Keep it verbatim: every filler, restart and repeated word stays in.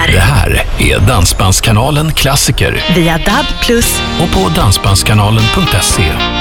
Det här är Dansbandskanalen Klassiker via D A B plus och på dansbandskanalen punkt se.